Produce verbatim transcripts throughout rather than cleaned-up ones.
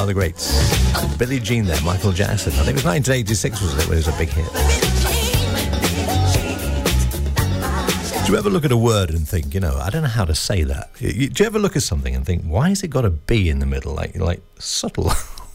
are the greats. Billie Jean there, Michael Jackson. I think it was nineteen eighty-six, was it? It was a big hit. Do you ever look at a word and think, you know, I don't know how to say that? Do you ever look at something and think, why has it got a B in the middle? Like, like subtle.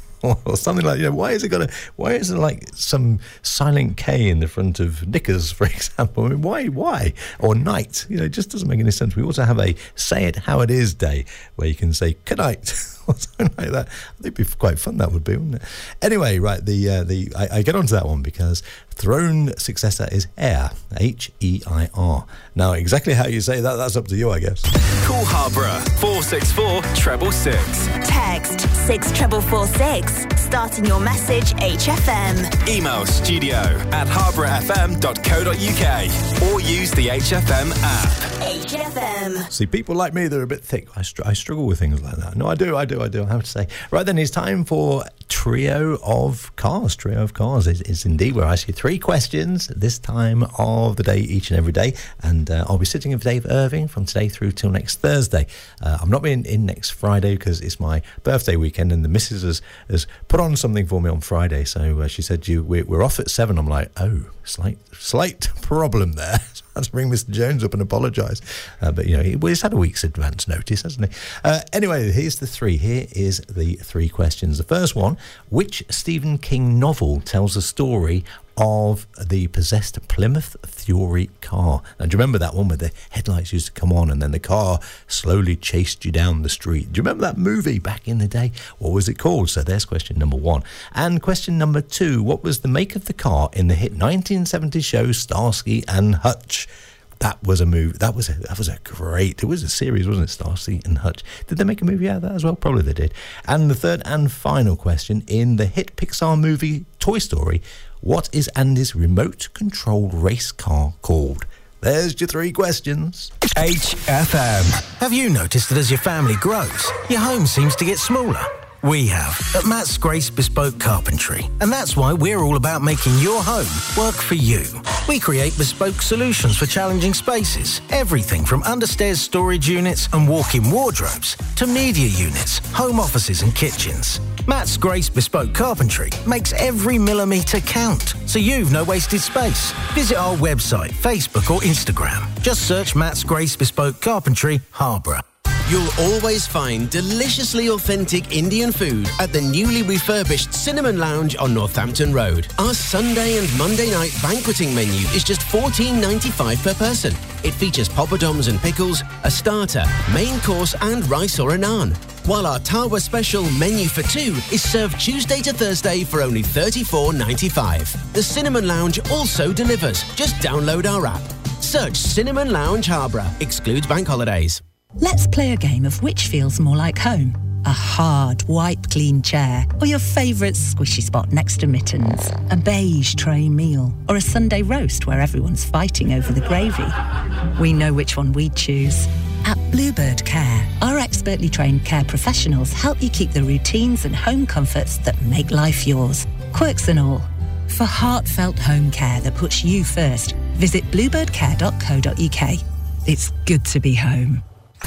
Or something like, you know, why is it got a, why is it like some silent K in the front of knickers, for example? I mean, why, why? Or night, you know, it just doesn't make any sense. We also have a say it how it is day where you can say good night or something like that. I think it'd be quite fun, that would be, wouldn't it? Anyway, right, the, uh, the, I, I get onto that one because throne successor is heir, H E I R. Now, exactly how you say that, that's up to you, I guess. Call Harborough, four six four, treble six. Text six four four six, starting your message H F M. Email studio at harborough f m dot co dot u k or use the H F M app. H F M. See, people like me, they're a bit thick. I, str- I struggle with things like that. No, I do, I do, I do, I have to say. Right then, it's time for Trio of Cars. Trio of Cars is, is indeed where I ask you three questions this time of the day, each and every day. And uh, I'll be sitting with Dave Irving from today through till next Thursday. Uh, I'm not being in next Friday because it's my birthday weekend and the missus has, has put on something for me on Friday. So uh, she said, "You, we're, we're off at seven. I'm like, oh, slight, slight problem there. So I had to bring Mister Jones up and apologise. Uh, but, you know, he, well, he's had a week's advance notice, hasn't he? Uh, anyway, here's the three. Here is the three questions. The first one, which Stephen King novel tells the story of the possessed Plymouth Fury car? And do you remember that one where the headlights used to come on and then the car slowly chased you down the street? Do you remember that movie back in the day? What was it called? So there's question number one. And question number two, what was the make of the car in the hit nineteen seventies show Starsky and Hutch? That was a movie. That was a that was a great. It was a series, wasn't it? Starsky and Hutch. Did they make a movie out of that as well? Probably they did. And the third and final question, in the hit Pixar movie Toy Story, what is Andy's remote-controlled race car called? There's your three questions. H F M. Have you noticed that as your family grows, your home seems to get smaller? We have at Matt's Grace Bespoke Carpentry, and that's why we're all about making your home work for you. We create bespoke solutions for challenging spaces, everything from understairs storage units and walk-in wardrobes to media units, home offices and kitchens. Matt's Grace Bespoke Carpentry makes every millimetre count, so you've no wasted space. Visit our website, Facebook or Instagram. Just search Matt's Grace Bespoke Carpentry, Harborough. You'll always find deliciously authentic Indian food at the newly refurbished Cinnamon Lounge on Northampton Road. Our Sunday and Monday night banqueting menu is just fourteen ninety-five per person. It features poppadoms and pickles, a starter, main course and rice or a naan. While our Tawa special menu for two is served Tuesday to Thursday for only thirty-four ninety-five. The Cinnamon Lounge also delivers. Just download our app. Search Cinnamon Lounge Harborough. Excludes bank holidays. Let's play a game of which feels more like home. A hard, wipe-clean chair, or your favourite squishy spot next to mittens. A beige tray meal, or a Sunday roast where everyone's fighting over the gravy. We know which one we'd choose. At Bluebird Care, our expertly trained care professionals help you keep the routines and home comforts that make life yours. Quirks and all. For heartfelt home care that puts you first, visit bluebird care dot co dot u k. It's good to be home.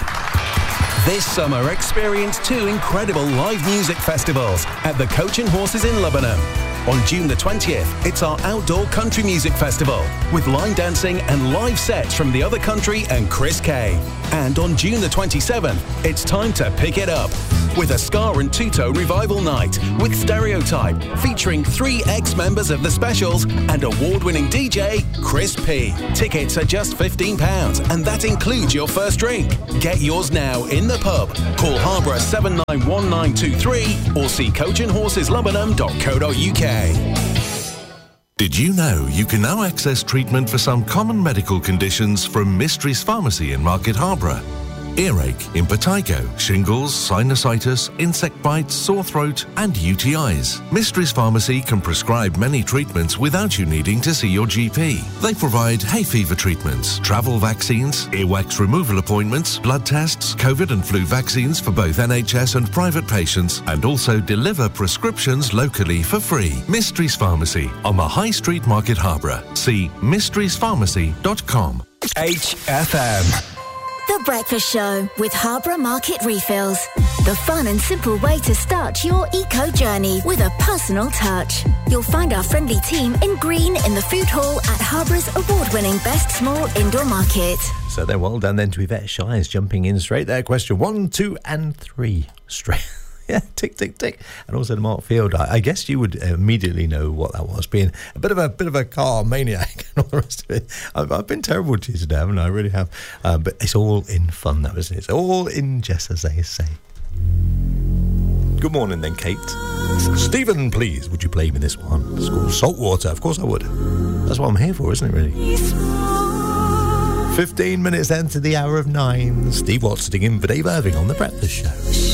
This summer, experience two incredible live music festivals at the Coach and Horses in Lubbock. On June the twentieth, it's our outdoor country music festival with line dancing and live sets from The Other Country and Chris Kay. And on June the twenty-seventh, it's time to pick it up with a ska and two-tone revival night with Stereotype featuring three ex-members of the Specials and award-winning D J Chris P. Tickets are just fifteen pounds and that includes your first drink. Get yours now in the pub. Call Harborough seven nine one nine two three or see coach and horses lubbenham dot co dot u k. Did you know you can now access treatment for some common medical conditions from Mysteries Pharmacy in Market Harborough? Earache, impetigo, shingles, sinusitis, insect bites, sore throat and U T Is. Mysteries Pharmacy can prescribe many treatments without you needing to see your G P. They provide hay fever treatments, travel vaccines, earwax removal appointments, blood tests, COVID and flu vaccines for both N H S and private patients, and also deliver prescriptions locally for free. Mysteries Pharmacy on the High Street Market Harborough. See mysteries pharmacy dot com. H F M. The Breakfast Show with Harborough Market Refills. The fun and simple way to start your eco journey with a personal touch. You'll find our friendly team in green in the food hall at Harborough's award-winning Best Small Indoor Market. So then, well done then to Yvette Shires jumping in straight there. Question one, two, and three. Straight. Yeah, tick, tick, tick. And also to Mark Field. I, I guess you would immediately know what that was, being a bit of a bit of a car maniac and all the rest of it. I've, I've been terrible to you today, haven't I? I really have. Uh, but it's all in fun, though, isn't it? It's all in jest, as they say. Good morning, then, Kate. Stephen, please, would you play me this one? It's called Saltwater. Of course I would. That's what I'm here for, isn't it, really? fifteen minutes then to the hour of nine. Steve Watts sitting in for Dave Irving on The Breakfast Show.